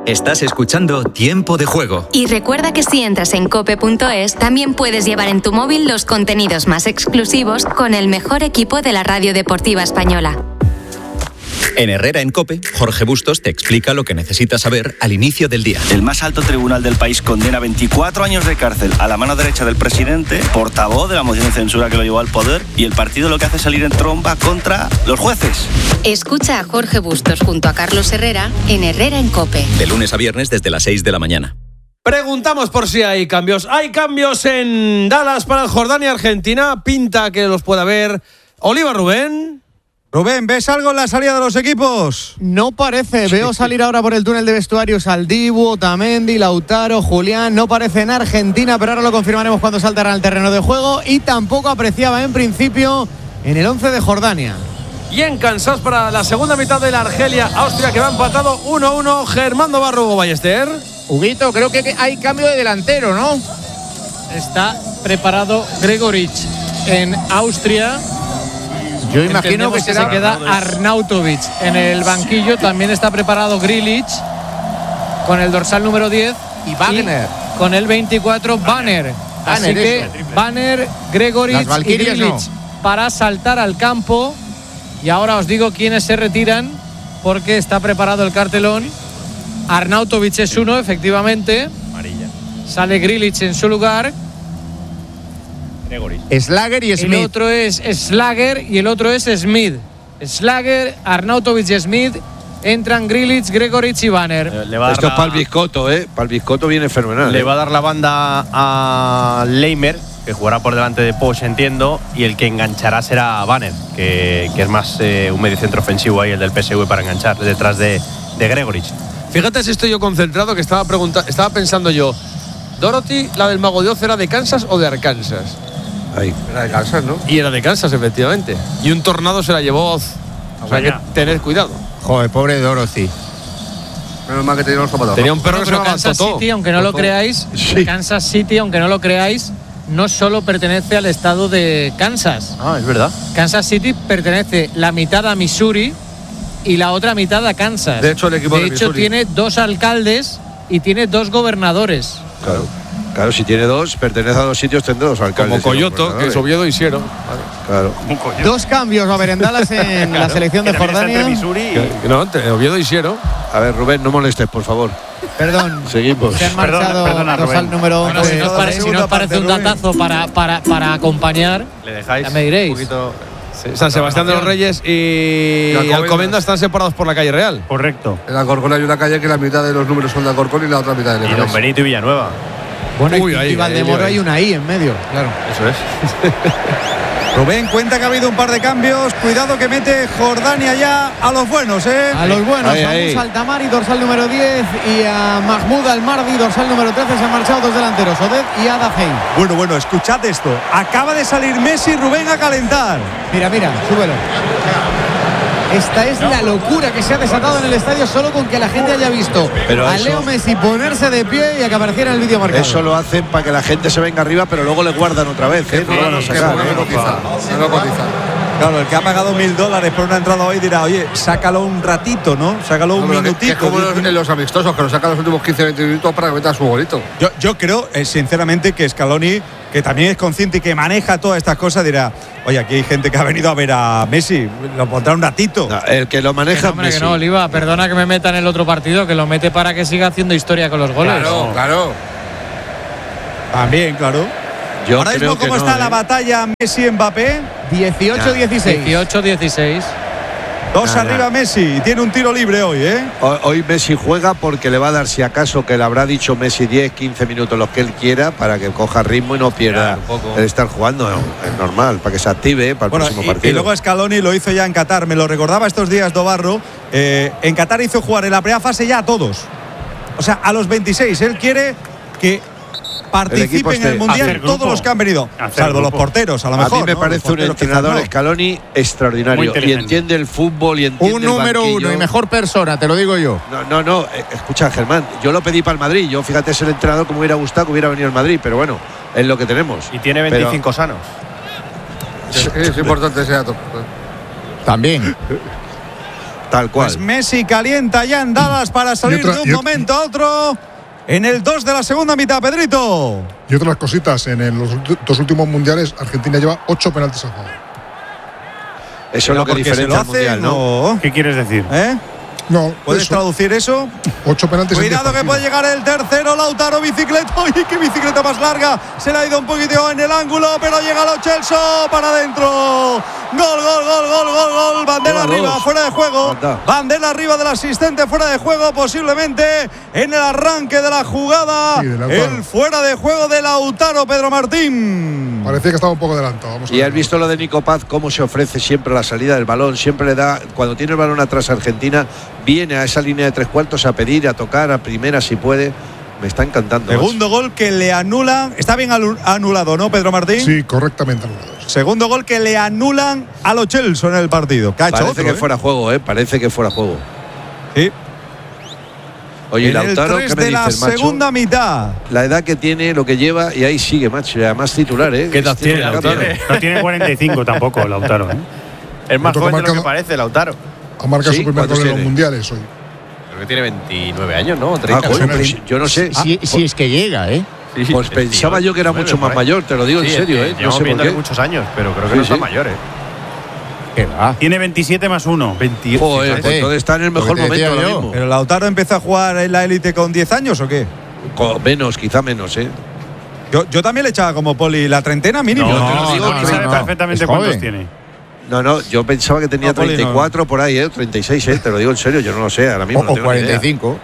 Estás escuchando Tiempo de Juego. Y recuerda que si entras en cope.es, también puedes llevar en tu móvil los contenidos más exclusivos con el mejor equipo de la radio deportiva española. En Herrera en COPE, Jorge Bustos te explica lo que necesitas saber al inicio del día. El más alto tribunal del país condena 24 años de cárcel a la mano derecha del presidente, portavoz de la moción de censura que lo llevó al poder, y el partido lo que hace es salir en tromba contra los jueces. Escucha a Jorge Bustos junto a Carlos Herrera en Herrera en COPE. De lunes a viernes desde las 6 de la mañana. Preguntamos por si hay cambios. Hay cambios en Dallas para Jordania y Argentina. Pinta que los pueda ver. Oliva, Rubén. Rubén, ¿ves algo en la salida de los equipos? No parece. Veo salir ahora por el túnel de vestuarios al Dibu, Otamendi, Lautaro, Julián. No parece en Argentina, pero ahora lo confirmaremos cuando saltarán al terreno de juego. Y tampoco apreciaba en principio en el 11 de Jordania. Y en Kansas para la segunda mitad de la Argelia-Austria, que va empatado 1-1. Germán Barrugo Ballester. Huguito, creo que hay cambio de delantero, ¿no? Está preparado Gregoritsch en Austria. Yo imagino que se queda Arnautovic en el banquillo. También está preparado Grilic con el dorsal número 10 y Wagner con el 24 Banner. Así que Banner, Gregoritsch y Grilic para saltar al campo. Y ahora os digo quiénes se retiran porque está preparado el cartelón. Arnautovic es uno, efectivamente. Amarilla. Sale Grilic en su lugar. Slager y Smith. El otro es Slager y el otro es Smith. Slager, Arnautovic y Smith. Entran Grilic, Gregoritsch y Banner. Esto es para el Biscotto, Para el Biscotto viene fenomenal. Le va a dar la banda a Leimer, que jugará por delante de Posch, entiendo, y el que enganchará será Banner, que es más un mediocentro ofensivo ahí, el del PSV, para enganchar detrás de Gregoritsch. Fíjate si estoy yo concentrado, que estaba pensando yo, Dorothy, la del Mago de Oz, ¿era de Kansas o de Arkansas? Ahí. Era de Kansas, ¿no? Y era de Kansas, efectivamente. Y un tornado se la llevó Oz. O sea que tened cuidado. Joder, pobre Dorothy. Menos mal que tenía los zapatos. Tenía un perro que se llamaba Kansas Totó. City, aunque no lo creáis, Kansas City, aunque no lo creáis, no solo pertenece al estado de Kansas. Ah, es verdad. Kansas City pertenece la mitad a Missouri y la otra mitad a Kansas. De hecho, el equipo de hecho Missouri tiene 2 alcaldes y tiene 2 gobernadores. Claro, si tiene 2, pertenece a 2 sitios, tendrá 2 alcaldes. Como Coyoto, que es Oviedo y Siero. Claro. 2 cambios va a haber en Dallas en la selección de Jordania. No, Oviedo y Siero. A ver, Rubén, no molestes, por favor. Perdón. Seguimos. Se han marchado dorsal número 11. Bueno, si nos parece un datazo para acompañar, le dejáis ya me diréis. un poquito. San Sebastián de los Reyes y Alcobendas están separados por la calle Real. Correcto. En Alcorcón hay una calle que la mitad de los números son de Alcorcón y la otra mitad de Leganés. Y Don Benito y Villanueva. Bueno, Uy, y Valdemoro hay una I en medio, claro. Eso es. Rubén, cuenta que ha habido un par de cambios. Cuidado que mete Jordania ya a los buenos, A los buenos, a Musa Altamari, dorsal número 10, y a Mahmoud Almardi, dorsal número 13. Se han marchado 2 delanteros, Oded y Adahei. Bueno, escuchad esto. Acaba de salir Messi, Rubén, a calentar. Mira, súbelo. Esta es la locura que se ha desatado en el estadio solo con que la gente haya visto a Leo Messi ponerse de pie y a que apareciera en el vídeo marcado. Eso lo hacen para que la gente se venga arriba, pero luego le guardan otra vez, No lo van a sacar. No lo cotizan. Claro, el que ha pagado $1.000 por una entrada hoy dirá, oye, sácalo un ratito, ¿no? Sácalo un minutito. Que es como los amistosos, que lo sacan los últimos 15-20 minutos para que meta su golito. Yo creo, sinceramente, que Scaloni, que también es consciente y que maneja todas estas cosas, dirá, oye, aquí hay gente que ha venido a ver a Messi, lo pondrá un ratito. No, el que lo maneja es Messi. Que no, Oliva, perdona que me meta en el otro partido, que lo mete para que siga haciendo historia con los goles. Claro. También, claro. Yo ahora mismo, ¿cómo está la batalla Messi-Mbappé? 18-16. 18-16. 2 arriba Messi, y tiene un tiro libre hoy, Hoy Messi juega porque le va a dar, si acaso, que le habrá dicho Messi 10-15 minutos, los que él quiera, para que coja ritmo y no pierda el estar jugando. Es normal, para que se active para el próximo partido. Y luego Scaloni lo hizo ya en Qatar, me lo recordaba estos días Dobarro. En Qatar hizo jugar en la primera fase ya a todos. O sea, a los 26. Él quiere que participen en el Mundial todos los que han venido, salvo los porteros, a lo mejor. A mí me parece un entrenador, Scaloni, extraordinario, y entiende el fútbol y entiende un número el 1 y mejor persona, te lo digo yo. No, escucha, Germán, yo lo pedí para el Madrid. Yo, fíjate, es el entrenador que me hubiera gustado que hubiera venido al Madrid, pero bueno, es lo que tenemos. Y tiene 25 sanos. Es importante ese dato. También. Tal cual. Pues Messi calienta ya en Dallas para salir de un momento a otro en el 2 de la segunda mitad, Pedrito. Y otras cositas, en los 2 últimos mundiales Argentina lleva 8 penaltis a favor. Eso es lo que diferencia el mundial, ¿no? ¿Qué quieres decir? No, ¿puedes traducir eso? 8 penaltis. Cuidado que puede llegar el tercero, Lautaro, bicicleta. ¡Uy, qué bicicleta más larga! Se le ha ido un poquito en el ángulo, pero llega Lo Celso para adentro. Gol. Bandera arriba, fuera de juego. Bandera arriba del asistente, fuera de juego, posiblemente en el arranque de la jugada. Sí, el fuera de juego de Lautaro, Pedro Martín. Parecía que estaba un poco adelantado. Y has visto lo de Nico Paz, cómo se ofrece siempre a la salida del balón. Siempre le da, cuando tiene el balón atrás Argentina, viene a esa línea de 3/4 a pedir, a tocar a primera si puede. Me está encantando. Segundo gol que le anulan. Está bien anulado, ¿no, Pedro Martín? Sí, correctamente anulado. Segundo gol que le anulan a Lo Celso en el partido. Parece que fuera juego, Parece que fuera juego. Sí. Oye, en Lautaro, el 3 ¿qué me de la dices, macho? segunda mitad. La edad que tiene, lo que lleva, y ahí sigue, macho. Y además titular, ¿Qué edad tiene Lautaro? No tiene 45 tampoco, Lautaro. Es más joven de lo que parece, Lautaro. Ha marcado su primer gol en los mundiales hoy. Creo que tiene 29 años, ¿no? 30. Pues yo no sé. Si es que llega, Pues pensaba yo que era mucho más mayor, te lo digo en serio, No sé por qué. Muchos años, pero creo que no está mayor, ¿Qué va? Tiene 27 más 1. 28. Joder, pues entonces está en el mejor momento ahora mismo. ¿Pero Lautaro empezó a jugar en la élite con 10 años o qué? Menos, quizá menos, Yo también le echaba como Poli la treintena mínimo. No, sabe perfectamente cuántos tiene. No, yo pensaba que tenía 34 por ahí, 36, te lo digo en serio, yo no lo sé, ahora mismo no tengo 45.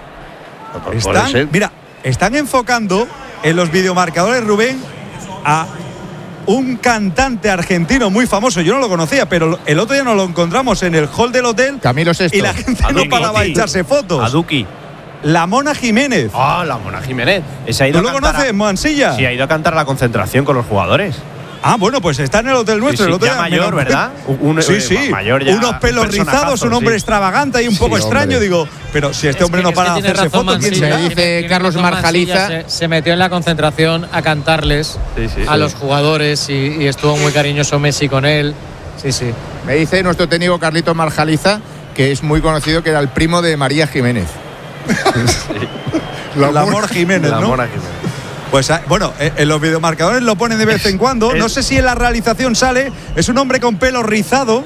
Están enfocando en los videomarcadores, Rubén, a un cantante argentino muy famoso. Yo no lo conocía, pero el otro día nos lo encontramos en el hall del hotel. Camilo Sesto. Y la gente no paraba de echarse fotos. Aduki. La Mona Jiménez. La Mona Jiménez. ¿Tú lo conoces, Mansilla? Sí, ha ido a cantar la concentración con los jugadores. Bueno, pues está en el hotel nuestro. El otro ya mayor, ¿verdad? Sí. Mayor ya, unos pelos rizados, un hombre extravagante y un poco extraño. Digo, pero si este hombre no para de hacerse fotos, ¿quién será? Me dice Carlos Marjaliza. Se metió en la concentración a cantarles a los jugadores y estuvo muy cariñoso Messi con él. Sí. Me dice nuestro técnico Carlitos Marjaliza que es muy conocido, que era el primo de María Jiménez. La Mor Jiménez, ¿no? La Mora Jiménez. Pues bueno, en los videomarcadores lo ponen de vez en cuando. No sé si en la realización sale. Es un hombre con pelo rizado,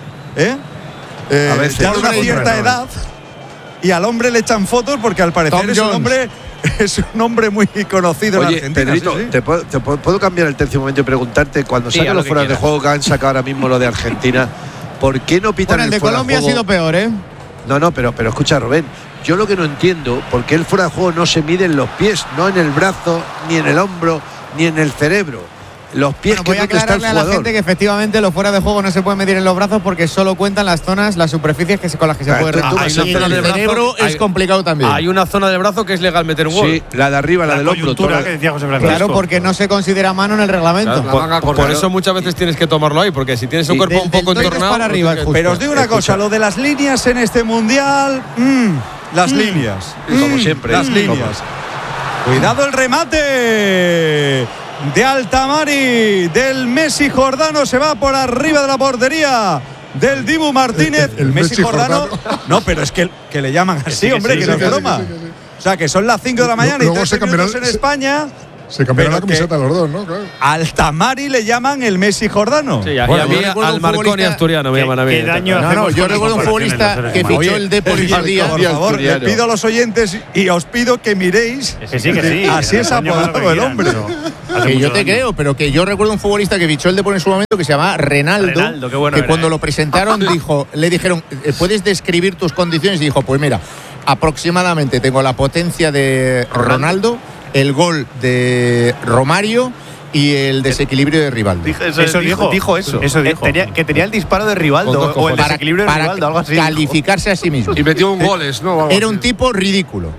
a veces, ya de una cierta edad. Y al hombre le echan fotos porque al parecer es un hombre muy conocido en Argentina. Pedrito, ¿te puedo cambiar el tercio un momento y preguntarte, cuando sacan los fueras de juego que han sacado ahora mismo lo de Argentina, ¿por qué no pitan el de fuera Colombia? de juego? Ha sido peor, No, pero escucha, Rubén, yo lo que no entiendo, ¿por qué el fuera de juego no se mide en los pies, no en el brazo, ni en el hombro, ni en el cerebro? Los pies, voy a aclararle a la gente que efectivamente los fuera de juego no se pueden medir en los brazos porque solo cuentan las zonas, las superficies con las que se puede retubar. El cerebro es complicado también. Hay una zona del brazo que es legal meter un gol. Sí, la de arriba, la del hombro. Que decía José Francisco. Claro, porque no se considera mano en el reglamento. Por eso muchas veces tienes que tomarlo ahí, porque si tienes un cuerpo un poco entornado. Para arriba, pero os digo una cosa, lo de las líneas en este mundial. Las líneas. Como siempre. Las líneas. Cuidado el remate de Altamari, del Messi Jordano, se va por arriba de la portería del Dibu Martínez. El Messi Jordano. No, pero es que le llaman así, hombre, que no es broma. O sea, que son las 5 de la mañana y 3 minutos en España. Se cambiaron la camiseta los dos, ¿no? Claro. Altamari le llaman el Messi Jordano. Sí, y a mí al Marconi asturiano me llaman a mí. No, yo recuerdo un futbolista que fichó el Depor Sardía. Por favor, le pido a los oyentes y os pido que miréis. Que sí. Así es apodado el hombre. Que yo te creo, pero que yo recuerdo un futbolista que fichó el Depor en su momento que se llamaba Renaldo, que cuando lo presentaron le dijeron, ¿puedes describir tus condiciones? Y dijo, pues mira, aproximadamente tengo la potencia de Ronaldo, el gol de Romario y el desequilibrio de Rivaldo. Dijo eso. Que tenía el disparo de Rivaldo o el desequilibrio de Rivaldo, algo así. Para calificarse a sí mismo. Y metió un goles, ¿no? Era un tipo ridículo.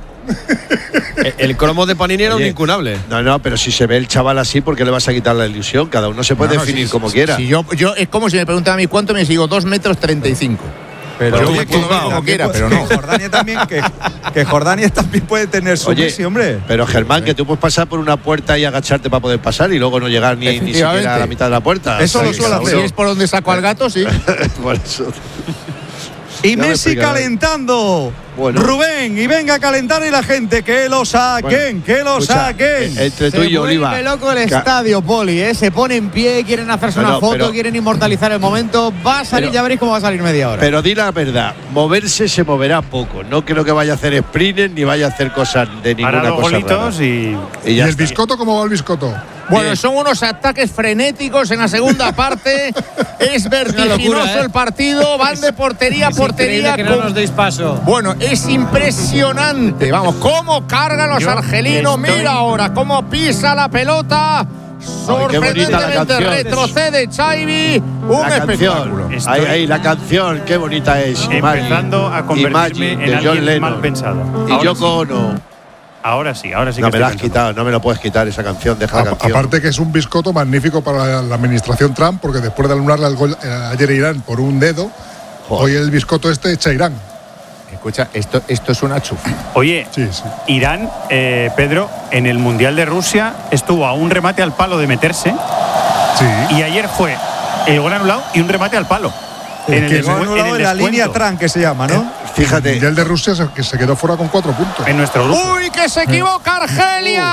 El cromo de Panini era un incunable. No, pero si se ve el chaval así, ¿por qué le vas a quitar la ilusión? Cada uno se puede definir como quiera. Si yo es como si me preguntan a mí cuánto me sigo, 2,35 metros. Pero oye, como quiera, pero no. Jordania también, que Jordania también puede tener su Messi, hombre. Pero Germán, que tú puedes pasar por una puerta y agacharte para poder pasar y luego no llegar ni siquiera a la mitad de la puerta. Eso lo suele hacer. Si es por donde saco al gato, sí. Por eso. Y Messi calentando. Bueno. Rubén, y venga a calentar y la gente, que lo saquen, que lo saquen. Entre tú y yo, Oliva. Se vuelve loco el estadio, Poli, se pone en pie, quieren hacerse una foto, quieren inmortalizar el momento. Va a salir, ya veréis cómo va a salir media hora. Pero di la verdad, moverse se moverá poco. No creo que vaya a hacer sprint ni vaya a hacer cosas de ninguna cosa rara. ¿Y el Biscotto cómo va el Biscotto? Bueno, son unos ataques frenéticos en la segunda parte. Es vertiginoso el partido. Van de portería a portería. Que no nos deis paso. Bueno, es impresionante. Vamos, cómo cargan los argelinos. Mira ahora cómo pisa la pelota. Sorprendentemente retrocede Xavi. Un espectáculo. Ahí la canción, qué bonita es. Empezando a convertirme en alguien mal pensado. Y Yoko Ono. Ahora sí no me la has quitado, no me lo puedes quitar esa canción, deja la canción. Aparte que es un biscotto magnífico para la administración Trump, porque después de anularle el gol ayer a Irán por un dedo, hoy el biscotto echa Irán. Escucha, esto es una chufa. Oye, sí. Irán, Pedro, en el Mundial de Rusia estuvo a un remate al palo de meterse. Sí. Y ayer fue el gol anulado y un remate al palo. En la línea Trump, que se llama, ¿no? Fíjate. El Mundial de Rusia que se quedó fuera con 4 puntos. En nuestro grupo. ¡Uy, que se equivoca Argelia!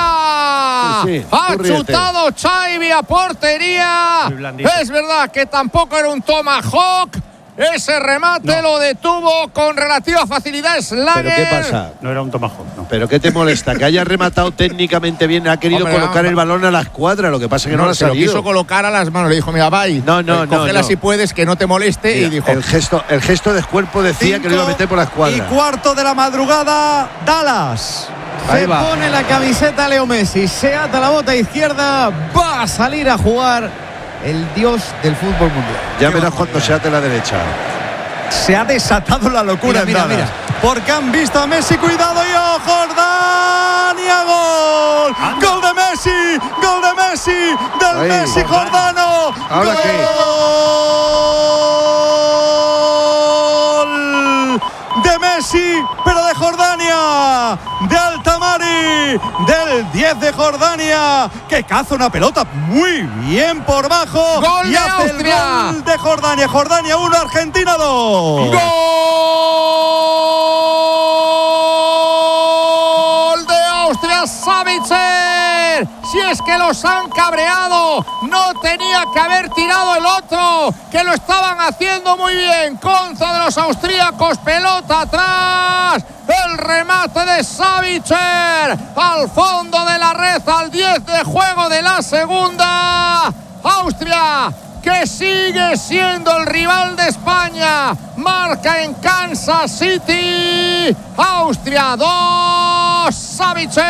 Ha chutado Xavi a portería. Es verdad que tampoco era un tomahawk. Ese remate lo detuvo con relativa facilidad Slager. ¿Pero qué pasa? No era un tomahawk, no. ¿Pero qué te molesta? Que haya rematado técnicamente bien. Ha querido colocar el balón a la escuadra. Lo que pasa es que no lo ha salido. Lo quiso colocar a las manos. Le dijo, mira, bye. Cógela si puedes, que no te moleste. Mira, y dijo. El gesto de cuerpo decía que lo iba a meter por la escuadra. Y cuarto de la madrugada, Dallas. Se pone la camiseta Leo Messi. Se ata la bota izquierda. Va a salir a jugar el dios del fútbol mundial. Ya verás cuando se ate la derecha. Se ha desatado la locura. Mira. Porque han visto a Messi. Cuidado, y Jordania. Gol. Gol de Messi. Gol de Messi. Del Messi Jordano. ¿Ahora qué? De Messi, pero de Jordania, de Altamari, del 10 de Jordania, que caza una pelota muy bien por bajo. ¡Gol de Austria! El gol de Jordania. Jordania 1, Argentina 2. ¡Gol de Austria, Sabitzer! Si es que los han cabreado, no tenía que haber tirado el otro, que lo estaban haciendo muy bien. Contra de los austríacos, pelota atrás. El remate de Sabitzer al fondo de la red, al 10 de juego de la segunda. Austria, que sigue siendo el rival de España, marca en Kansas City. Austria 2, Sabitzer,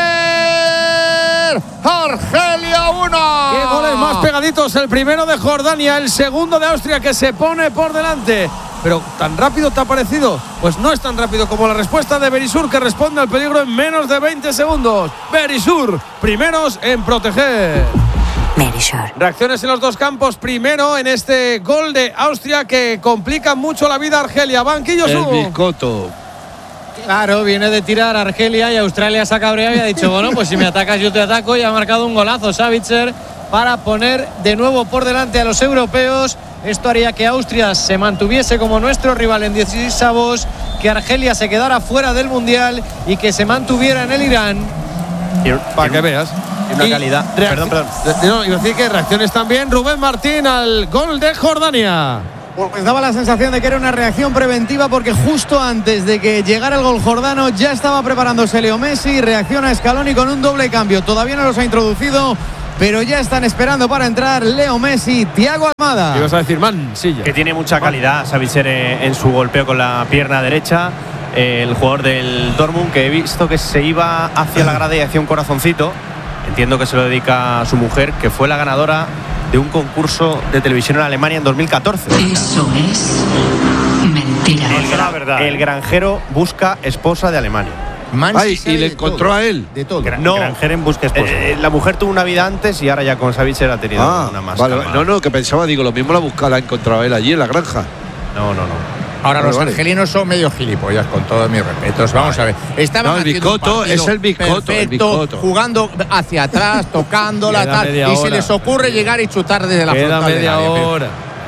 Argelia 1. Qué goles más pegaditos, el primero de Jordania, el segundo de Austria, que se pone por delante. Pero ¿tan rápido te ha parecido? Pues no es tan rápido como la respuesta de Berisur, que responde al peligro en menos de 20 segundos. Berisur, primeros en proteger. Reacciones en los dos campos. Primero en este gol de Austria que complica mucho la vida a Argelia. Banquillo el Biscotto. Claro, viene de tirar Argelia y Australia se ha cabreado y ha dicho, bueno, pues si me atacas yo te ataco, y ha marcado un golazo Sabitzer para poner de nuevo por delante a los europeos. Esto haría que Austria se mantuviese como nuestro rival en 16avos, que Argelia se quedara fuera del Mundial y que se mantuviera en el Irán. Para que veas. Una calidad. Perdón. No, iba a decir que reacciones también. Rubén Martín al gol de Jordania. Pues daba la sensación de que era una reacción preventiva, porque justo antes de que llegara el gol jordano ya estaba preparándose Leo Messi. Reacciona Scaloni con un doble cambio. Todavía no los ha introducido, pero ya están esperando para entrar Leo Messi, Thiago Almada. Ibas a decir Mansilla. Que tiene mucha calidad Sabitzer en su golpeo con la pierna derecha. El jugador del Dortmund, que he visto que se iba hacia la grada y hacía un corazoncito. Entiendo que se lo dedica a su mujer, que fue la ganadora de un concurso de televisión en Alemania en 2014. Eso es mentira. El granjero busca esposa de Alemania. Y le encontró a él. De todo. No, granjero en busca esposa. La mujer tuvo una vida antes y ahora ya con Sabitzer ha tenido una más. Vale. No, que pensaba, digo, lo mismo la ha encontrado él allí en la granja. No. Ahora los argelinos son medio gilipollas, con todos mis respetos. Vamos a ver. Estaban el Biscotto es el Biscotto. Jugando hacia atrás, tocándola, tal. Y se les ocurre llegar y chutar desde la frontal. Queda media hora.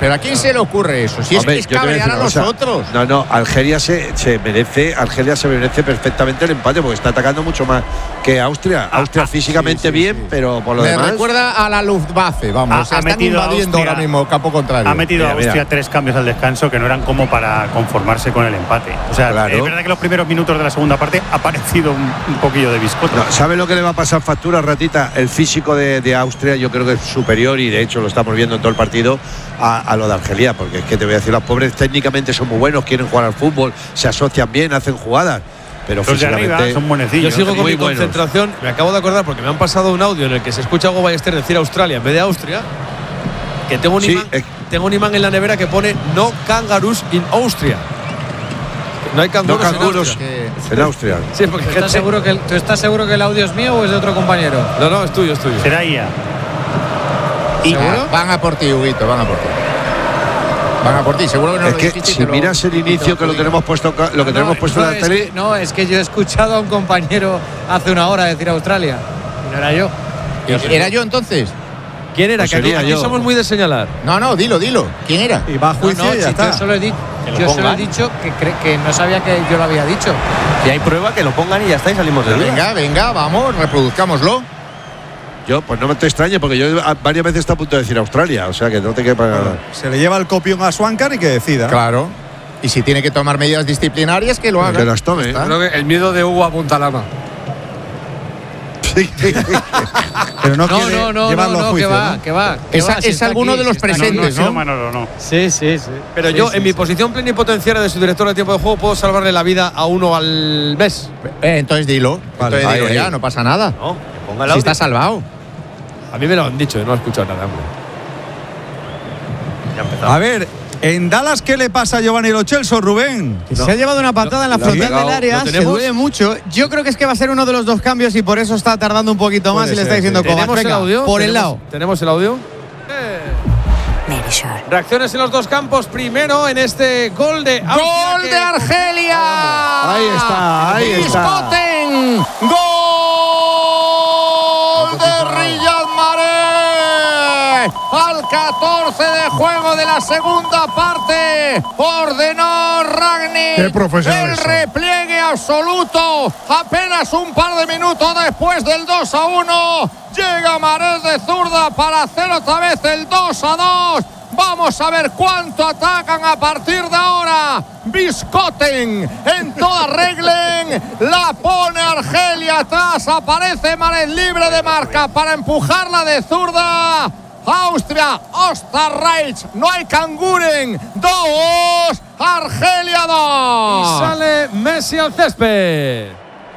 ¿Pero a quién se le ocurre eso? Si Hombre, es cabrear a los otros. No, Argelia se merece perfectamente el empate porque está atacando mucho más que Austria. Austria físicamente bien, pero por lo demás. Me recuerda a la Luftwaffe, vamos. Ha están metido invadiendo Austria, ahora mismo el campo contrario. Ha metido a Austria 3 cambios al descanso que no eran como para conformarse con el empate. O sea, es verdad que los primeros minutos de la segunda parte ha parecido un poquillo de biscoto. No, ¿sabe lo que le va a pasar factura, Ratita? El físico de Austria yo creo que es superior y de hecho lo estamos viendo en todo el partido a lo de Argelia, porque es que te voy a decir, los pobres técnicamente son muy buenos, quieren jugar al fútbol, se asocian bien, hacen jugadas, pero los físicamente de arriba son buenecillos. Yo sigo con mi buenos. concentración. Me acabo de acordar porque me han pasado un audio en el que se escucha a Hugo Ballester decir Australia en vez de Austria, que tengo un imán en la nevera que pone no kangaroos in Austria. No hay canguros, en Austria. Sí, porque ¿Tú estás seguro que el audio es mío o es de otro compañero? No, es tuyo. Será IA. ¿Seguro? Van a por ti, Huguito, van a por ti. Van a por ti, seguro que no es lo que dijiste. si miras el inicio que lo tenemos puesto en la tele. Es que yo he escuchado a un compañero hace una hora decir Australia. Y no era yo. ¿Era yo entonces? ¿Quién era? Pues Que sería aquí yo. somos muy de señalar. No, dilo. ¿Quién era? Y va a juicio y ya está. Yo solo he dicho que no sabía que yo lo había dicho. Si hay prueba, que lo pongan y ya está y salimos de duda. Venga, vamos, reproduzcámoslo. Yo, pues no me te extrañe, porque yo varias veces está a punto de decir Australia, o sea que no te quepa nada. Se le lleva el copión a Swankar y que decida. Claro. Y si tiene que tomar medidas disciplinarias, que lo haga. Que las tome. Creo que el miedo de Hugo apunta lama. Pero no quiere llevarlo a juicio, que va. Es alguno de los presentes, ¿no? No. Sí. Pero yo, en mi posición plenipotenciaria de su director de tiempo de juego, puedo salvarle la vida a uno al mes. Entonces dilo. Vale, Entonces dilo ahí. ya, no pasa nada. No, ponga el Si audio. está salvado. A mí me lo han dicho, no he escuchado nada, hombre. Ya ha empezado. A ver, en Dallas, ¿qué le pasa a Giovanni Lo Celso, Rubén? Se ha llevado una patada en la frontal del área, se duele mucho. Yo creo que es que va a ser uno de los dos cambios y por eso está tardando un poquito más y le está diciendo Kovac. ¿Tenemos el Venga, audio? por el lado. ¿Tenemos el audio? Reacciones en los dos campos. Primero en este gol de Austria. ¡Gol de Argelia! Ahí está. ¡Discoten! ¡Gol de Riyad Mahrez! Al 14 de juego de la segunda parte ordenó Rangnick Qué profesional el eso. repliegue absoluto. Apenas un par de minutos después del 2-1 llega Mahrez de zurda para hacer otra vez el 2-2. Vamos a ver cuánto atacan a partir de ahora. Biscoten en toda regla. La pone Argelia atrás. Aparece Mahrez libre de marca para empujarla de zurda. Austria, Osterreich, no hay Kanguren. 2, Argelia 2. Y sale Messi al césped.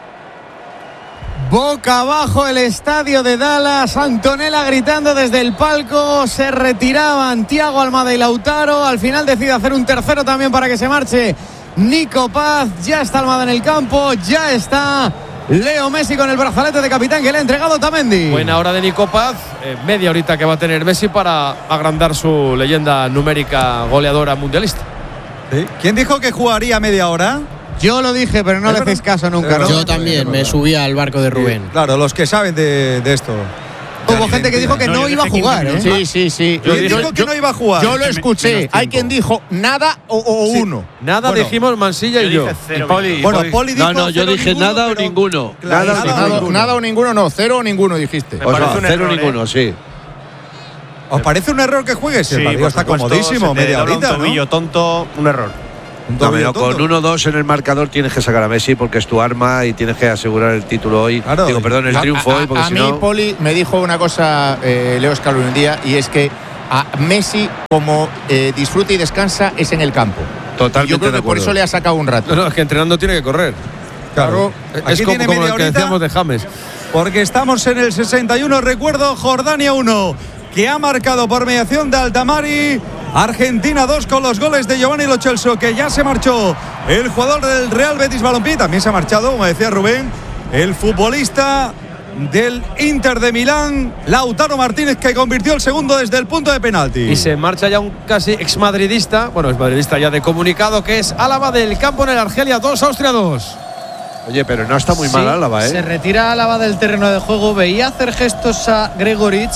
Boca abajo el estadio de Dallas, Antonella gritando desde el palco, se retiraban Thiago Almada y Lautaro, al final decide hacer un tercero también para que se marche Nico Paz, ya está Almada en el campo, ya está Leo Messi con el brazalete de capitán que le ha entregado Tamendi. Buena hora de Nico Paz, media horita que va a tener Messi para agrandar su leyenda numérica goleadora mundialista. ¿Sí? ¿Quién dijo que jugaría media hora? Yo lo dije, pero no le hacéis caso nunca, ¿no? Yo también me subí al barco de Rubén. Sí, claro, los que saben de esto. Hubo gente que dijo que no iba a jugar, ¿eh? Sí. ¿Quién dijo que no iba a jugar? Yo lo escuché. Hay quien dijo nada o uno. Nada dijimos Mansilla y yo. Poli dijo No, yo dije ninguno, nada o pero- ninguno. Nada o ninguno, no. 0 o ninguno dijiste. O sea, 0 ninguno, sí. ¿Os parece un error que juegues? El partido está comodísimo, media horita, un tobillo ¿no? tonto, un error. No, pero con 1-2 en el marcador tienes que sacar a Messi porque es tu arma y tienes que asegurar el título hoy. Claro. Digo, perdón, el triunfo hoy, porque a si mí, no. Poli, me dijo una cosa, Leo Scaloni un día, y es que a Messi, como disfruta y descansa, es en el campo. Totalmente Yo creo de que por acuerdo. eso le ha sacado un rato. No, es que entrenando tiene que correr. Claro. Es Aquí como, tiene como media lo que horita. decíamos de James. Porque estamos en el 61, recuerdo, Jordania 1, que ha marcado por mediación de Altamari. Argentina 2 con los goles de Giovanni Lo Celso, que ya se marchó el jugador del Real Betis Balompié. También se ha marchado, como decía Rubén, el futbolista del Inter de Milán, Lautaro Martínez, que convirtió el segundo desde el punto de penalti. Y se marcha ya un casi exmadridista, bueno, exmadridista ya de comunicado, que es Álava del campo en el Argelia 2, Austria 2. Oye, pero no está muy mal Álava, ¿eh? Se retira Álava del terreno de juego. Veía hacer gestos a Gregoritsch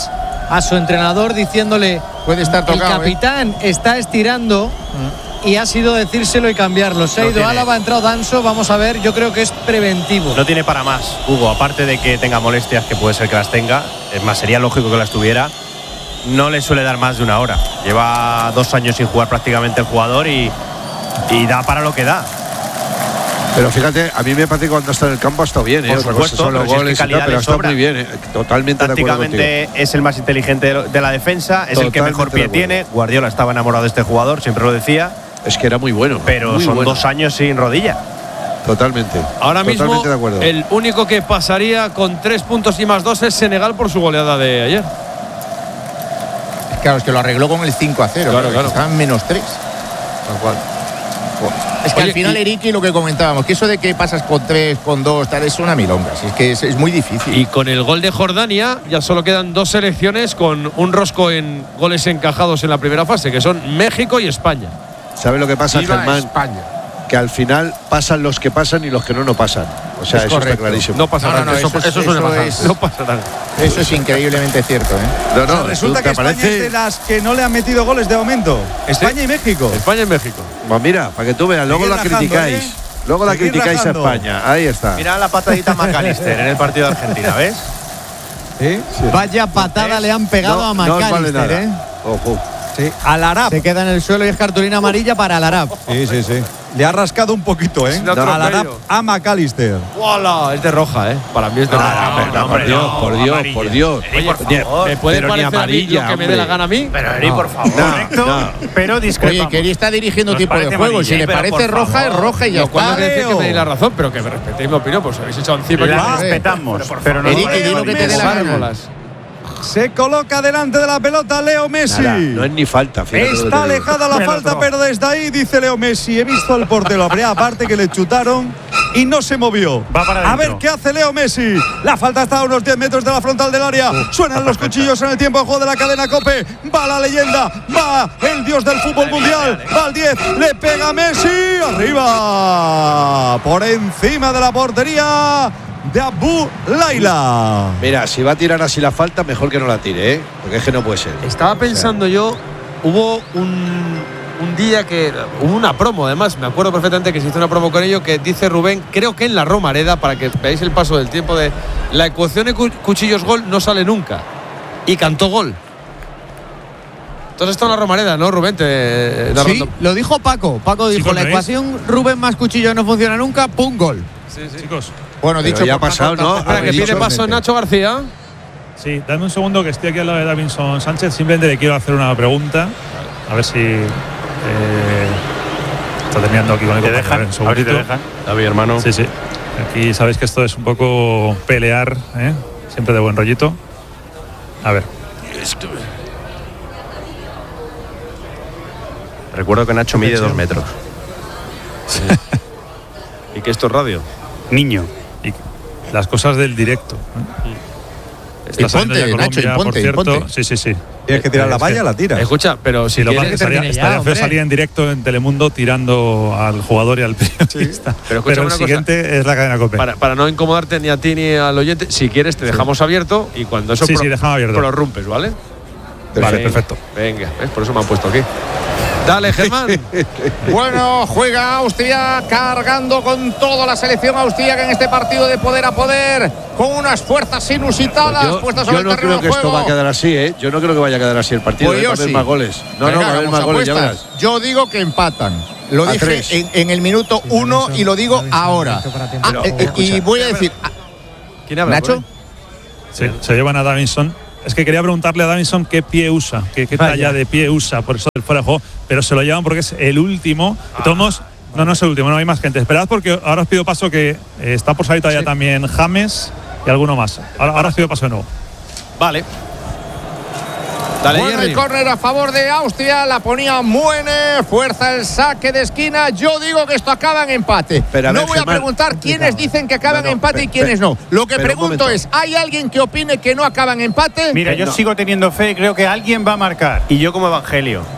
a su entrenador diciéndole: puede estar tocado, el capitán está estirando. Y ha sido decírselo y cambiarlo. Se ha ido Álava, ha entrado Danso. Vamos a ver, yo creo que es preventivo. No tiene para más, Hugo, aparte de que tenga molestias, que puede ser que las tenga. Es más, sería lógico que las tuviera. No le suele dar más de una hora. Lleva 2 años sin jugar prácticamente el jugador y da para lo que da. Pero fíjate, a mí me parece que cuando está en el campo ha estado bien, Por supuesto, son los goles, pero ha estado muy bien, totalmente de acuerdo contigo. Tácticamente es el más inteligente de la defensa, es el que mejor pie tiene. Guardiola estaba enamorado de este jugador, siempre lo decía. Es que era muy bueno. Pero muy son bueno. 2 años sin rodilla. Totalmente. Ahora mismo, totalmente de acuerdo. el único que pasaría con 3 puntos y más 2 es Senegal por su goleada de ayer. Claro, es que lo arregló con el 5-0. Claro. Estaban -3. Tal cual. Es que al final, Eriki, lo que comentábamos, que eso de que pasas con 3, con 2, tal, es una milonga. Es que es muy difícil. Y con el gol de Jordania ya solo quedan 2 selecciones con un rosco en goles encajados en la primera fase, que son México y España. ¿Sabes lo que pasa, Germán? España. Que al final pasan los que pasan y los que no pasan. O sea, eso está clarísimo. No pasa nada. Eso suele pasar. No pasa nada. Eso es increíblemente cierto, ¿eh? No, resulta que España es de las que no le han metido goles de momento. España y México. España y México. Pues mira, para que tú veas, luego la criticáis. Luego la criticáis a España. Ahí está. Mira la patadita a McAllister en el partido de Argentina, ¿ves? Sí. Vaya patada le han pegado a McAllister, no vale ¿eh? Ojo. Sí, al Arab. Se queda en el suelo y es cartulina amarilla para el Arab. Sí. Le ha rascado un poquito, ¿eh? Al Arab a McAllister. ¡Wala! Es de roja, ¿eh? Para mí es de roja. Por Dios. ¿Me puede parecer amarilla, lo que me dé la gana a mí? Pero Eri, por favor. Correcto, pero discrepamos. Oye, que Eri está dirigiendo tiempo de juego. Si le parece roja, es roja y ya Lo cual no está. quiere decir que me deis la razón, pero que me respetéis mi opinión, pues habéis echado encima. La respetamos, pero no. Eri, que di lo que te dé la gana. Se coloca delante de la pelota Leo Messi. Nada, no es ni falta. Está alejada la falta, pero desde ahí dice Leo Messi: he visto al portero, habría aparte que le chutaron y no se movió. Va para a ver qué hace Leo Messi. La falta está a unos 10 metros de la frontal del área. Suenan los cuchillos en el tiempo de juego de la cadena COPE. Va la leyenda, va el dios del fútbol mundial. Va al 10, le pega Messi. Arriba, por encima de la portería de Abu Laila. Mira, si va a tirar así la falta, mejor que no la tire, ¿eh? Porque es que no puede ser. Estaba pensando yo, hubo un día que hubo una promo, además, me acuerdo perfectamente que se hizo una promo con ello, que dice Rubén, creo que en la Romareda, para que veáis el paso del tiempo, de la ecuación de cuchillos gol no sale nunca. Y cantó gol. Entonces está en la Romareda, ¿no, Rubén? Sí, lo dijo Paco. Paco dijo, la ecuación Rubén más cuchillo no funciona nunca, ¡pum! Gol. Sí, chicos. Bueno, dicho ya ha pasado, ¿no? Espera, que pide paso Nacho García. Sí, dame un segundo que estoy aquí al lado de Davinson Sánchez. Simplemente le quiero hacer una pregunta. A ver si está terminando aquí con el compañero. A ver si te dejan. David, hermano. Sí. Aquí sabéis que esto es un poco pelear, ¿eh? Siempre de buen rollito. A ver. Recuerdo que Nacho mide 2 metros. ¿Y que esto es radio? Niño. Y las cosas del directo. Y ponte, Nacho, y por cierto. ponte. Sí. Tienes que tirar la valla, la tiras. Escucha, pero si lo quieres, estaría feo salir en directo en Telemundo tirando al jugador y al periodista. Pero el siguiente es la cadena COPE. Para no incomodarte ni a ti ni al oyente, si quieres te dejamos abierto y cuando eso dejamos abierto. prorrumpes, ¿vale? Vale, perfecto. Venga, ¿ves? Por eso me han puesto aquí. Dale, Germán. Bueno, juega Austria cargando con toda la selección austríaca en este partido de poder a poder, con unas fuerzas inusitadas puestas sobre el terreno de juego. Yo no creo que esto va a quedar así, ¿eh? Yo no creo que vaya a quedar así el partido. Pues va a haber más goles. No, va a haber más goles, ya verás. Yo digo que empatan. Lo dije en el minuto 1 y lo digo ahora. Y voy a decir… ¿Quién habla? ¿Nacho? Sí, se llevan a Davinson. Es que quería preguntarle a Davinson qué pie usa, qué talla de pie usa, por eso del fuera de juego, pero se lo llevan porque es el último. Tomos, no es el último, no hay más gente. Esperad porque ahora os pido paso, que está por salir todavía también James y alguno más. Ahora os pido paso de nuevo. Vale. Dale, bueno, el córner a favor de Austria, la ponía Muene, fuerza el saque de esquina. Yo digo que esto acaba en empate. No voy a preguntar quiénes dicen que acaba en empate y quiénes no. Lo que pregunto es, ¿hay alguien que opine que no acaba en empate? Mira, yo sigo teniendo fe y creo que alguien va a marcar. Y yo como Evangelio.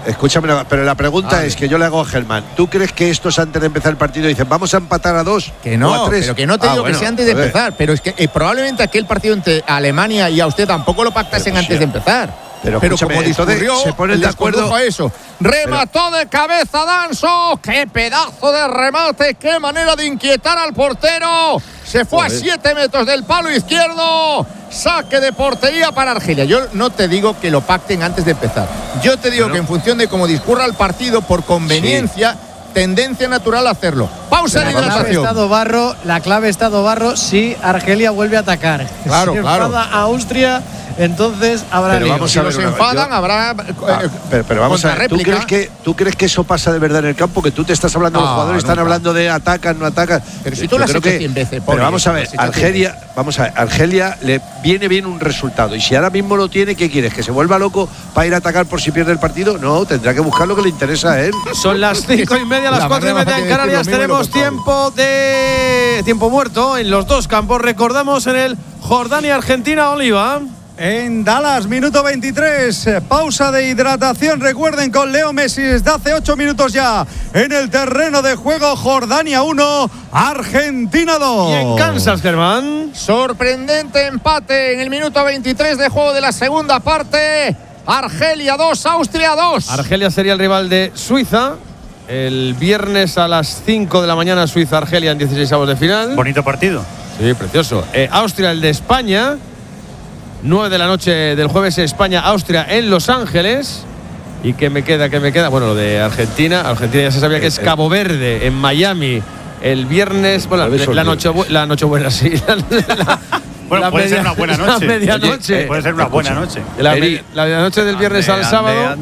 Escúchame, pero la pregunta es que yo le hago a Germán. ¿Tú crees que estos antes de empezar el partido dicen vamos a empatar a 2 que no, o a 3? Pero que no te digo que sea antes de empezar, pero es que probablemente aquel partido entre Alemania y Austria tampoco lo pactasen antes de empezar. Pero como discurrió, se ponen de acuerdo a eso. Remató de cabeza Danso. ¡Qué pedazo de remate! ¡Qué manera de inquietar al portero! Se fue a 7 metros del palo izquierdo. Saque de portería para Argelia. Yo no te digo que lo pacten antes de empezar. Yo te digo que en función de cómo discurra el partido, por conveniencia, tendencia natural a hacerlo. Pausa de hidratación. La clave está Dobarro si Argelia vuelve a atacar. Claro, si claro. enfada a Austria, entonces habrá pero vamos si a ver, los enfadan, habrá pero vamos a ver, ¿tú crees que eso pasa de verdad en el campo? Que tú te estás hablando, los jugadores están hablando de atacan, no atacan. Pero si tú lo has hecho 100 veces. Pero vamos a ver, Argelia le viene bien un resultado. Y si ahora mismo lo tiene, ¿qué quieres? ¿Que se vuelva loco para ir a atacar por si pierde el partido? No, tendrá que buscar lo que le interesa a él. Son las 5:30, las 4:30 en Canarias. Tenemos tiempo muerto en los dos campos. Recordamos en el Jordania-Argentina, Oliva. En Dallas, minuto 23, pausa de hidratación. Recuerden, con Leo Messi desde hace 8 minutos ya en el terreno de juego. Jordania 1, Argentina 2. Y en Kansas, Germán. Sorprendente empate en el minuto 23 de juego de la segunda parte. Argelia 2, Austria 2. Argelia sería el rival de Suiza. El viernes a las 5 de la mañana, Suiza-Argelia en 16avos de final. Bonito partido. Sí, precioso. Austria, el de España. 9 de la noche del jueves, España-Austria en Los Ángeles. ¿Y qué me queda? Bueno, lo de Argentina. Argentina ya se sabía que es Cabo Verde, en Miami, el viernes. Bueno, la Nochebuena, sí. Bueno, puede ser una buena noche. La medianoche. Puede ser una buena noche. La medianoche del viernes al sábado.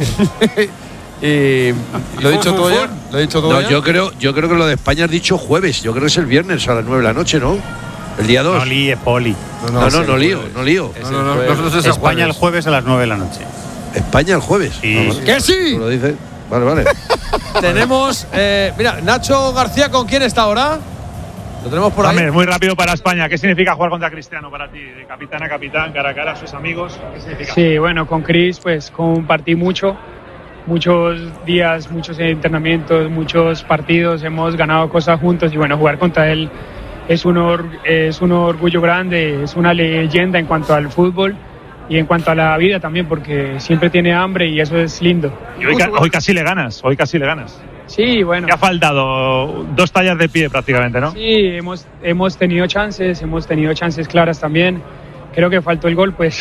Y lo he dicho todo ya. No, yo creo que lo de España has dicho jueves. Yo creo que es el viernes a las 9 de la noche, ¿no? El día 2. No líes, Poli. No lío. España el jueves a las 9 de la noche. ¿España el jueves? Sí. ¡Que sí! ¿Tú lo dices? Vale. Tenemos, mira, Nacho García, ¿con quién está ahora? Lo tenemos por ahí. Muy rápido para España. ¿Qué significa jugar contra Cristiano para ti? De capitán a capitán, cara a cara a sus amigos. ¿Qué significa? Sí, bueno, con Chris pues compartí muchos días, muchos entrenamientos, muchos partidos, hemos ganado cosas juntos y bueno, jugar contra él es un orgullo grande, es una leyenda en cuanto al fútbol y en cuanto a la vida también, porque siempre tiene hambre y eso es lindo. Y hoy casi le ganas. Sí, bueno. Te ha faltado 2 tallas de pie prácticamente, ¿no? Sí, hemos tenido chances claras también. Creo que faltó el gol, pues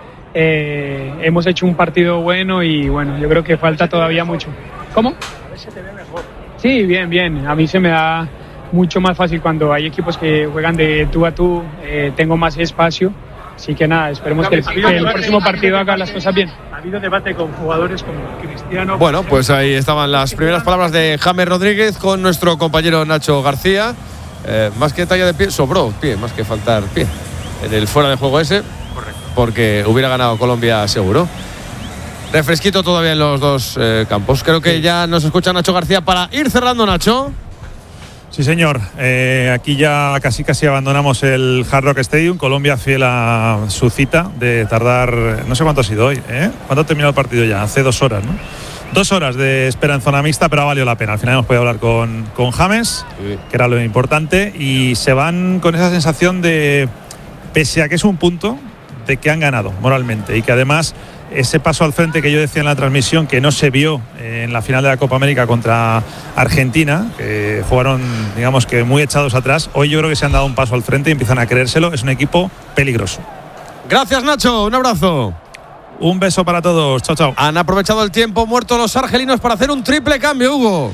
hemos hecho un partido bueno y bueno, yo creo que falta todavía mucho. ¿Cómo? A ver si te ve mejor. Sí, bien. A mí se me da mucho más fácil cuando hay equipos que juegan de tú a tú, tengo más espacio. Así que nada, esperemos que el próximo partido haga las cosas bien. Ha habido debate con jugadores como Cristiano. Bueno, pues ahí estaban las primeras palabras de James Rodríguez con nuestro compañero Nacho García. Más que talla de pie, sobró pie, más que faltar pie en el fuera de juego ese. Correcto. Porque hubiera ganado Colombia seguro. Refresquito todavía en los dos campos. Creo que ya nos escucha Nacho García para ir cerrando, Nacho. Sí, señor. Aquí ya casi abandonamos el Hard Rock Stadium. Colombia fiel a su cita de tardar, no sé cuánto ha sido hoy. ¿Cuánto ha terminado el partido ya? Hace 2 horas, ¿no? 2 horas de espera en zona mixta, pero ha valido la pena. Al final hemos podido hablar con James, que era lo importante, y se van con esa sensación de, pese a que es un punto, de que han ganado moralmente y que además ese paso al frente que yo decía en la transmisión, que no se vio en la final de la Copa América contra Argentina, que jugaron, digamos que muy echados atrás, hoy yo creo que se han dado un paso al frente y empiezan a creérselo. Es un equipo peligroso. Gracias, Nacho, un abrazo. Un beso para todos, chao. Han aprovechado el tiempo muerto los argelinos para hacer un triple cambio, Hugo.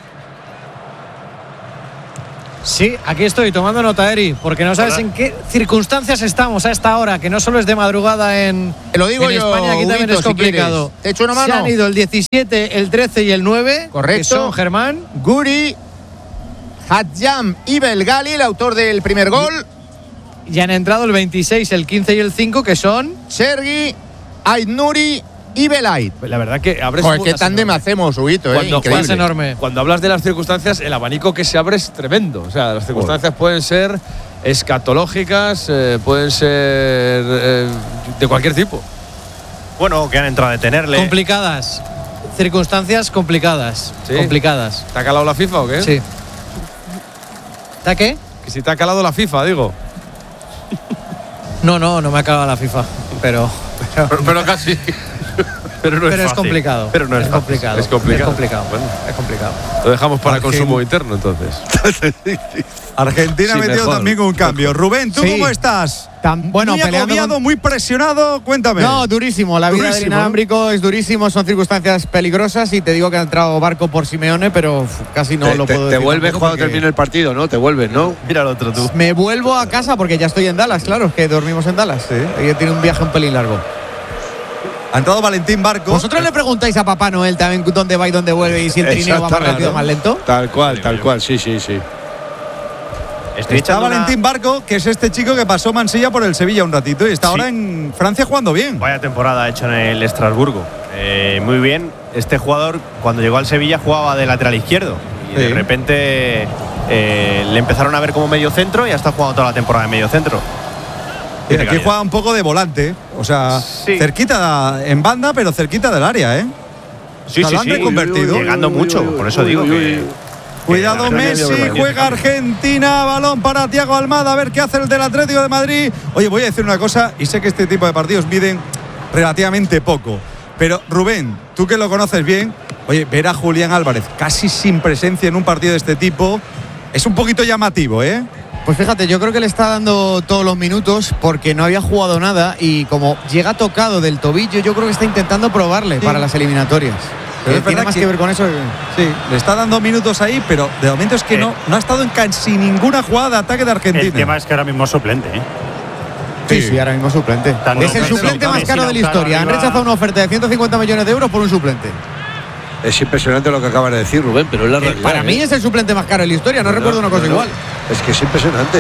Sí, aquí estoy tomando nota, Eri, porque no sabes en qué circunstancias estamos a esta hora, que no solo es de madrugada en España, aquí también es complicado. ¿Te echo una mano? Se han ido el 17, el 13 y el 9. Correcto. Que son, Germán, Guri, Hadjam y Belgali, el autor del primer gol. Y han entrado el 26, el 15 y el 5, que son Sergi, Aït-Nouri y Belait. La verdad que abres. Joder, qué tándem hacemos, Huguito, increíble. Es enorme. Cuando hablas de las circunstancias, el abanico que se abre es tremendo. O sea, las circunstancias pueden ser escatológicas, pueden ser de cualquier tipo. Bueno, que han entrado a detenerle. Complicadas. circunstancias complicadas. Sí. Complicadas. ¿Te ha calado la FIFA o qué? Sí. ¿Está qué? Que si te ha calado la FIFA, digo. No me ha calado la FIFA, pero casi. Pero no es fácil. Complicado. Pero no es complicado. Es complicado. Bueno, es complicado. Lo dejamos para consumo interno, entonces. Argentina ha metido también un cambio. Rubén, ¿tú cómo estás? Bueno, muy agobiado, muy presionado. Cuéntame. No, durísimo. La vida del inalámbrico es durísimo. Son circunstancias peligrosas y te digo que ha entrado Barco por Simeone, pero casi no lo puedo decir. Te vuelves cuando termine el partido, ¿no? Te vuelves, ¿no? Mira al otro tú. Me vuelvo a casa porque ya estoy en Dallas, claro, que dormimos en Dallas. Sí. Ella tiene un viaje un pelín largo. Ha entrado Valentín Barco. ¿Vosotros le preguntáis a Papá Noel también dónde va y dónde vuelve y si el trineo va más rápido o más lento? Tal cual, sí. Está Valentín Barco, que es este chico que pasó Mansilla por el Sevilla un ratito y está ahora en Francia jugando bien. Vaya temporada ha hecho en el Estrasburgo. Muy bien. Este jugador, cuando llegó al Sevilla, jugaba de lateral izquierdo. Y de repente le empezaron a ver como medio centro y ha estado jugando toda la temporada en medio centro. Aquí juega un poco de volante, o sea, cerquita en banda, pero cerquita del área, ¿eh? Sí. Convertido. Llegando mucho, por eso digo que… Cuidado Messi, juega Argentina, balón para Thiago Almada, a ver qué hace el del Atlético de Madrid. Oye, voy a decir una cosa, y sé que este tipo de partidos miden relativamente poco, pero Rubén, tú que lo conoces bien, oye, ver a Julián Álvarez casi sin presencia en un partido de este tipo es un poquito llamativo, ¿eh? Pues fíjate, yo creo que le está dando todos los minutos porque no había jugado nada y como llega tocado del tobillo, yo creo que está intentando probarle para las eliminatorias. Pero tiene más que ver con eso. Sí, le está dando minutos ahí, pero de momento es que no ha estado en casi ninguna jugada de ataque de Argentina. El tema es que ahora mismo es suplente, ¿eh? Sí, ahora mismo es suplente. Es el suplente más caro de la historia. Han rechazado una oferta de 150 millones de euros por un suplente. Es impresionante lo que acabas de decir, Rubén, pero es la realidad. Para mí es el suplente más caro de la historia, no recuerdo una cosa igual. Es que es impresionante.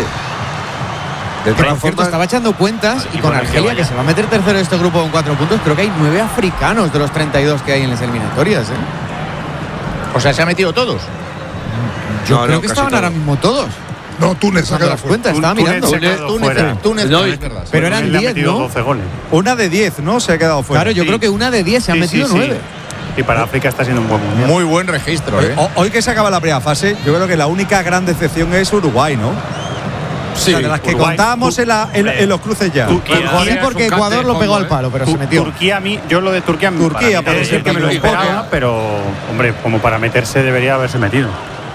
Por cierto, estaba echando cuentas y con Argelia, que se va a meter tercero de este grupo con 4 puntos, creo que hay 9 africanos de los 32 que hay en las eliminatorias, ¿eh? O sea, ¿se ha metido todos? Yo creo que estaban ahora mismo todos. No, Túnez ha quedado fuera. Estaba mirando. Túnez, pero eran 10, ¿no? 12 goles. Una de 10, ¿no? Se ha quedado fuera. Claro, yo creo que una de 10 se han metido 9. Y para África está siendo un buen mundial. Muy buen registro, ¿eh? Hoy que se acaba la primera fase, yo creo que la única gran decepción es Uruguay, ¿no? Sí, o sea, de las que contábamos en los cruces ya. Sí, porque Ecuador lo pegó al palo, pero se metió. Turquía, yo lo de Turquía parece ser que me lo esperaba, pero hombre, como para meterse debería haberse metido.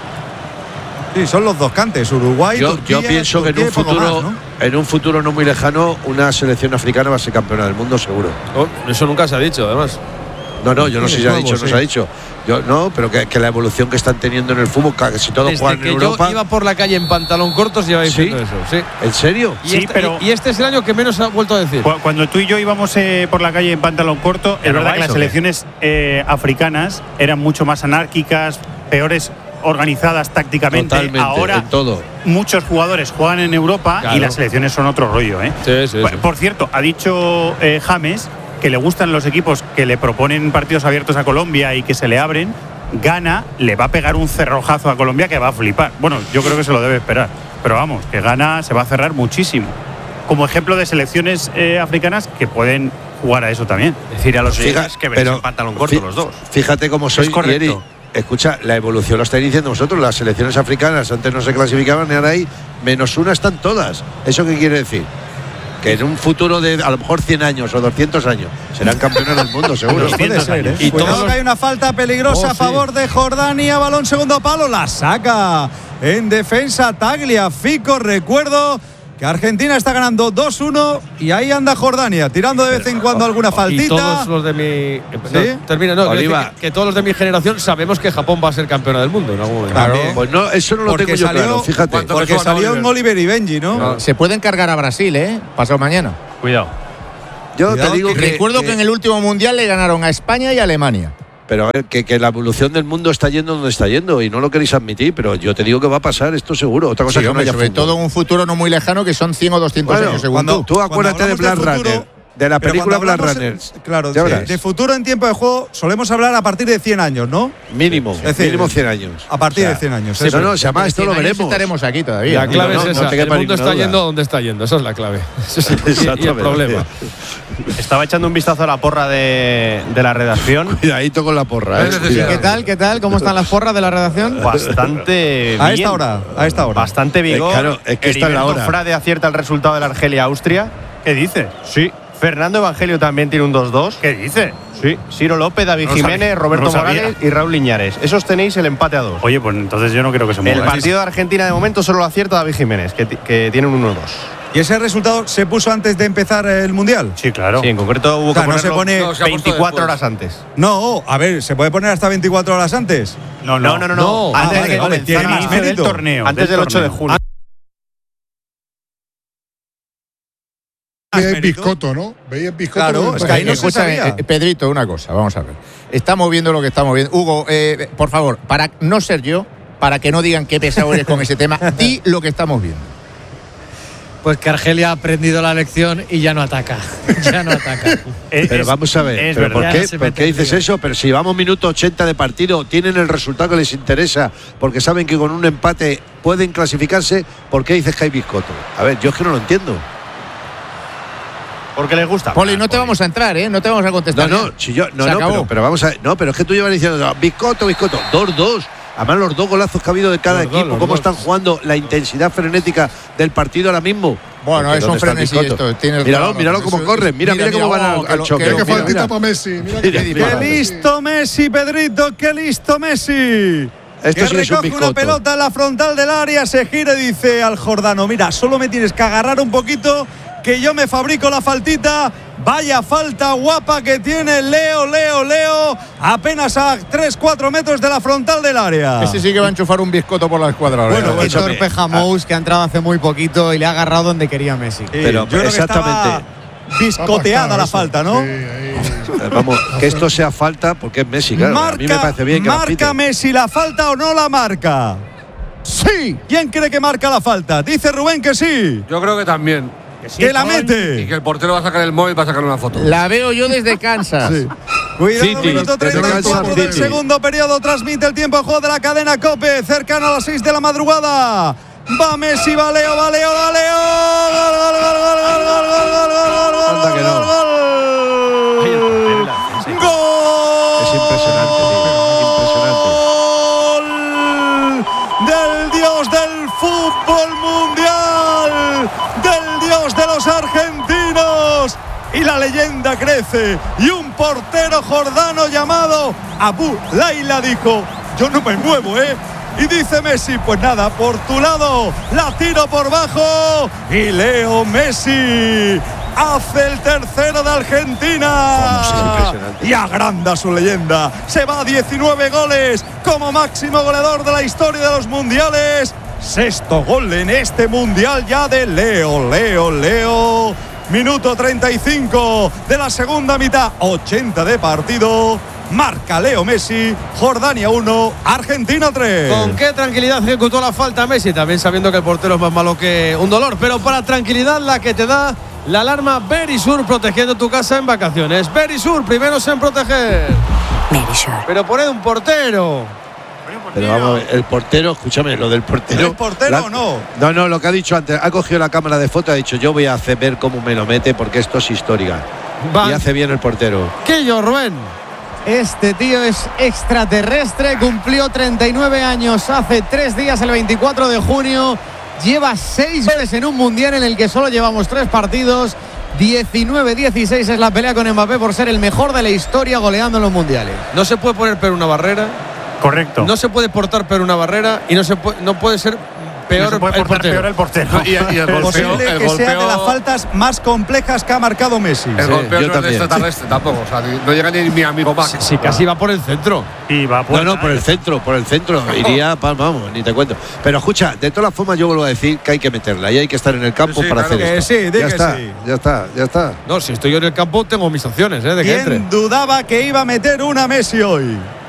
Sí, son los dos cantes, Uruguay, Turquía. Yo pienso que en un futuro no muy lejano, una selección africana va a ser campeona del mundo, seguro. Eso nunca se ha dicho, además. No, yo no sé si se ha dicho. Pero que la evolución que están teniendo en el fútbol, casi todos juegan en Europa. Yo iba por la calle en pantalón cortos y iba diciendo eso. Sí. ¿En serio? Y este es el año que menos ha vuelto a decir. Cuando tú y yo íbamos por la calle en pantalón corto, es verdad que las selecciones africanas eran mucho más anárquicas, peores organizadas tácticamente. Totalmente, ahora muchos jugadores juegan en Europa y las selecciones son otro rollo, ¿eh? Sí. Por cierto, ha dicho James que le gustan los equipos que le proponen partidos abiertos a Colombia y que se le abren. Ghana le va a pegar un cerrojazo a Colombia que va a flipar. Bueno, yo creo que se lo debe esperar. Pero vamos, que Ghana se va a cerrar muchísimo. Como ejemplo de selecciones africanas que pueden jugar a eso también. Decir a los chicos que ven en pantalón corto los dos. Fíjate cómo soy, Yeri. Escucha, la evolución lo estáis diciendo vosotros. Las selecciones africanas antes no se clasificaban y ahora ahí -1 están todas. ¿Eso qué quiere decir? Que en un futuro de a lo mejor 100 años o 200 años serán campeones del mundo, seguro. Puede ser, ¿eh? Y cuidado que hay una falta peligrosa a favor de Jordania. Balón segundo palo, la saca en defensa Tagliafico. Recuerdo que Argentina está ganando 2-1 y ahí anda Jordania, tirando de vez en cuando alguna faltita. Y todos los de mi… que todos los de mi generación sabemos que Japón va a ser campeona del mundo en algún momento. Claro. Pues no, eso no lo tengo yo claro, fíjate. Porque salió en Oliver y Benji, ¿no? Se pueden cargar a Brasil, pasado mañana. Cuidado. Yo te digo recuerdo que en el último mundial le ganaron a España y a Alemania. Pero a ver, que la evolución del mundo está yendo donde está yendo y no lo queréis admitir, pero yo te digo que va a pasar esto seguro. Otra cosa que no haya sobre todo en un futuro no muy lejano que son 100 o 200 años, según tú acuérdate de Black Runner. De la película Blade hablamos, Runner. Claro, Ya verás. de futuro en tiempo de juego solemos hablar a partir de 100 años, ¿no? Mínimo, Es decir, mínimo 100 años. A partir O sea, de 100 años. sí, eso no, es. si además esto lo veremos. Estaremos aquí todavía. La clave es esa. te El quepa mundo ninguna está duda. yendo donde está yendo. Esa es la clave. Ese es el problema. Estaba echando un vistazo a la porra de la redacción. Cuidadito con la porra. ¿Y qué tal? ¿Cómo están las porras de la redacción? Bastante A bien. esta hora. Bastante vigor. Claro, es que está en la Heriberto hora. Frade acierta el resultado del Argelia-Austria. ¿Qué dice? Sí. Fernando Evangelio también tiene un 2-2. ¿Qué dice? Sí. Ciro López, David No lo Jiménez, sabía, Roberto no lo sabía. Morales y Raúl Liñares. Esos tenéis el empate a 2. Oye, pues entonces yo no creo que se mueva. El partido de Argentina de momento solo lo acierta David Jiménez, que tiene un 1-2. ¿Y ese resultado se puso antes de empezar el Mundial? Sí, claro. Sí, en concreto hubo O sea, que no se ponerlo pone- se ha puesto 24 después. horas antes. No, a ver, ¿se puede poner hasta 24 horas antes? No. No. vale, Antes de que vale, tiene comenzara más inicio del mérito. torneo. Antes del 8 de junio. Veía el biscoto, ¿no? Veía el biscoto. Claro, pero- es que ahí no se Escúchame, sabía. Pedrito, una cosa, vamos a ver. Estamos viendo lo que estamos viendo. Hugo, por favor, para no ser yo, para que no digan qué pesado eres con ese tema, di lo que estamos viendo. Pues que Argelia ha aprendido la lección y ya no ataca. Ya no ataca. Pero vamos a ver, es ¿pero verdad. por Ya se qué mete en dices lío. eso? Pero si llevamos minuto 80 de partido, tienen el resultado que les interesa, porque saben que con un empate pueden clasificarse, ¿por qué dices que hay biscoto? A ver, yo es que no lo entiendo. Porque les gusta. Poli, no te vamos a entrar, ¿eh? No te vamos a contestar. Si yo, Se acabó. pero vamos a ver, no, pero es que tú llevas diciendo biscoto, 2-2. Además, los dos golazos que ha habido de cada equipo, cómo están jugando, la intensidad frenética del partido ahora mismo. Bueno, Porque es un ¿dónde está el frenesí biscoto? esto. Tienes Míralo, razón. míralo cómo Eso- corren. Mira cómo van al choque. Mira que Mira, faltita mira. para Messi. Mira Mira, que mira. ¡Qué listo Messi, Pedrito! ¡Qué listo Messi! Esto Que sí es un recoge una biscoto. pelota en la frontal del área, se gira y dice al Jordano: mira, solo me tienes que agarrar un poquito, que yo me fabrico la faltita. Vaya falta guapa que tiene Leo, apenas a 3-4 metros de la frontal del área. Ese sí que va a enchufar un biscoto por la escuadra. ahora. Bueno, Qué torpe Jamous, que ha entrado hace muy poquito y le ha agarrado donde quería Messi. Pero yo creo que estaba biscoteada la falta, ¿no? Vamos, que esto sea falta porque es Messi, claro. A mí me parece bien que la marca piten. Messi la falta o no la marca. Sí. ¿Quién cree que marca la falta? Dice Rubén que sí. Yo creo que también. Que la mete. Y que el portero va a sacar el móvil para sacar una foto. La veo yo desde Kansas. Cuidado, City, minuto desde 34 Kansas del City. segundo periodo. Transmite el tiempo de juego de la cadena COPE. Cercano a las 6 de la madrugada. Va Messi, va Leo. Gol, Anda que no. ¡Gol! Es impresionante, tío. Del dios del fútbol mundial, del dios de los argentinos. Y la leyenda crece. Y un portero jordano llamado Abu Laila dijo: yo no me muevo, Y dice Messi: pues nada, por tu lado, la tiro por bajo. Y Leo Messi hace el tercero de Argentina. Es impresionante. Y agranda su leyenda. Se va a 19 goles como máximo goleador de la historia de los mundiales. Sexto gol en este mundial ya de Leo. Minuto 35 de la segunda mitad, 80 de partido. Marca Leo Messi, Jordania 1, Argentina 3. ¿Con qué tranquilidad ejecutó la falta Messi? También sabiendo que el portero es más malo que un dolor. Pero para tranquilidad la que te da la alarma Verisur, protegiendo tu casa en vacaciones. Verisur, primeros en proteger. Verisur. Pero poned un portero. Pero vamos a ver, el portero, escúchame, lo del portero. ¿Es portero o no? No, lo que ha dicho antes, ha cogido la cámara de foto, ha dicho: yo voy a hacer ver cómo me lo mete porque esto es histórica. Y hace bien el portero. ¿Qué yo, Rubén? Este tío es extraterrestre, cumplió 39 años hace 3 días, el 24 de junio. Lleva 6 goles en un mundial en el que solo llevamos 3 partidos. 19-16 es la pelea con Mbappé por ser el mejor de la historia goleando en los mundiales. No se puede poner peor una barrera. Correcto. No se puede portar peor una barrera y no puede ser peor, No se puede el portar portero. peor el portero. Y el golpeo, Posible que sea de las faltas más complejas que ha marcado Messi. El golpeo yo no es de también. extraterrestre tampoco. O sea, no llega ni mi amigo Max. Sí, casi va por el centro. Y va No, por el centro. Iría, vamos, ni te cuento. Pero escucha, de todas las formas yo vuelvo a decir que hay que meterla y hay que estar en el campo Sí, para claro hacer que esto. sí, di ya que está, sí. ya está. No, si estoy yo en el campo tengo mis opciones de que entre. ¿Quién dudaba que iba a meter una Messi hoy?